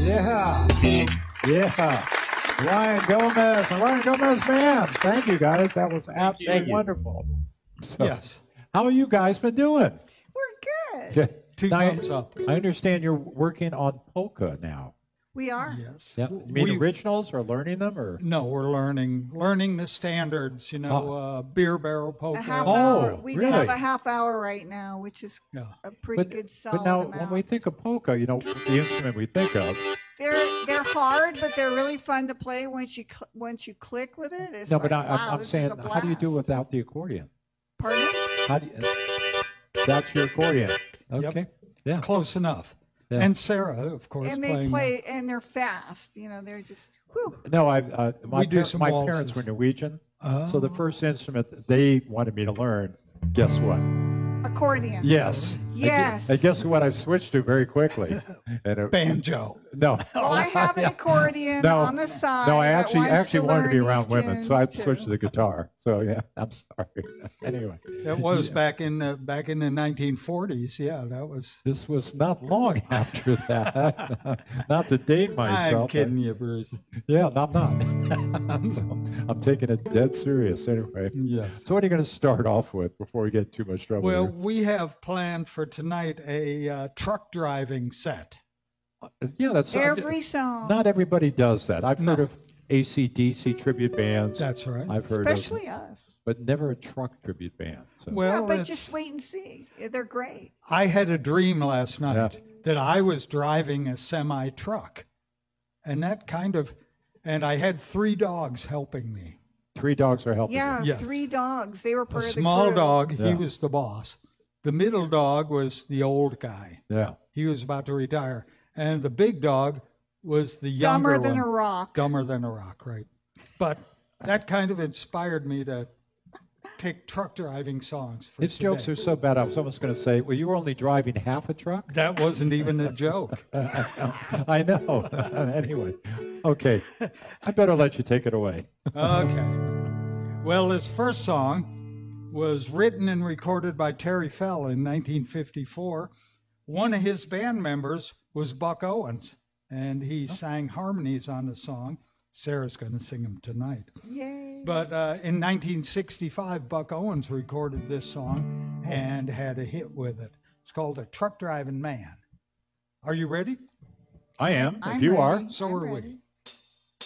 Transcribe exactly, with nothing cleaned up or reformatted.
Yeah. Yeah. Ryan Gomez, the Ryan Gomez Band. Thank you, guys. That was absolutely wonderful. So, Yes. how have you guys been doing? We're good. Two Now, thumbs up. I understand you're working on polka now. We are. Yes. Yeah. You mean We- originals or learning them or? No, we're learning learning the standards. You know, uh, beer barrel polka. A half Oh, hour. We really? have a half hour right now, which is Yeah. a pretty But, good solid but now, amount. when we think of polka, you know, the instrument we think of. They're they're hard, but they're really fun to play once you cl- once you click with it. It's No, like, but I, wow, I'm, I'm this is saying, a how do you do blast. without the accordion? Pardon? How do you, that's your accordion. Okay. Yeah. Close enough. Yeah. And Sarah, of course, And they playing play, and they're fast. You know, they're just. Whew. No, I. Uh, my We do par- some my waltzes. parents were Norwegian, so Oh. the first instrument they wanted me to learn. Guess what? Accordion. Yes. Yes. And guess what? I switched to very quickly. And it, banjo. no. Well, I have an accordion No. on the side. No, I that actually wants actually to wanted to be learn around these women, so I tunes, switched to too. the guitar. So yeah, I'm sorry. Anyway, That was back in the back in the nineteen forties. Yeah, that was. this was not long after that. Not to date myself. I'm kidding you, Bruce. Yeah, no, I'm not. So, I'm taking it dead serious anyway. Yes. So what are you going to start off with before we get too much trouble? Well, here? we have planned for tonight a uh, truck driving set. yeah, that's Every song, Not everybody does that. I've heard No. of A C D C tribute bands. That's right. I've heard especially of, us. but never a truck tribute band. So. Well, Yeah, but it's- just wait and see. They're great. I had a dream last night Yeah. that I was driving a semi truck, and that kind of, and I had three dogs helping me. Three dogs are helping. Yeah, Yes. three dogs. They were A part of the small crew. dog, Yeah. he was the boss. The middle dog was the old guy. you. Yeah. He was about to retire, and the big dog was the younger Dumber than one. a rock. Dumber than a rock, right? But that kind of inspired me to pick truck driving songs for His today. jokes are so bad. I was almost going to say, well, you were only driving half a truck. That wasn't even a joke. I know. Anyway, okay. I better let you take it away. Okay. Well, his first song was written and recorded by Terry Fell in nineteen fifty-four. One of his band members was Buck Owens, and he sang harmonies on the song. Sarah's going to sing them tonight. Yay. But uh, in nineteen sixty-five, Buck Owens recorded this song and had a hit with it. It's called A Truck Driving Man. Are you ready? I am. I'm if you ready. are. So I'm are we. ready.